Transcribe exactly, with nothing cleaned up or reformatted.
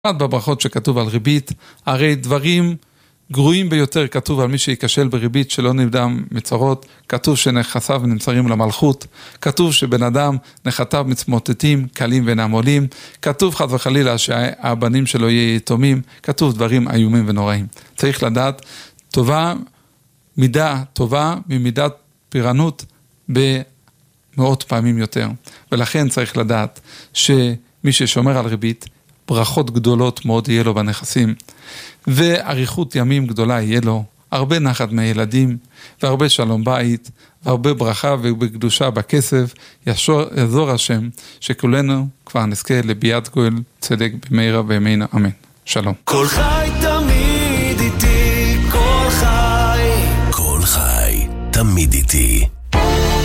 עד בברכות שכתוב על ריבית, הרי דברים גרועים ביותר כתוב על מי שיקשל בריבית שלא נבדם מצרות, כתוב שנכסיו נמצרים למלכות, כתוב שבן אדם נכתיו מצמוטטים, קלים ונעמולים, כתוב חד וחלילה שהבנים שלו יהיו יתומים, כתוב דברים איומים ונוראים. צריך לדעת, טובה, מידה טובה ממידת פירנות במאות פעמים יותר. ולכן צריך לדעת שמי ששומר על ריבית, ברכות גדולות מאוד יהיה לו בנכסים, ואריכות ימים גדולה יהיה לו, הרבה נחת מהילדים, והרבה שלום בית, והרבה ברכה ובקדושה בכסף, יעזור השם, שכולנו כבר נזכה לביאת גואל צדק במהרה בימינו, אמן. שלום. כל חי תמיד איתי, כל חי. כל חי תמיד איתי.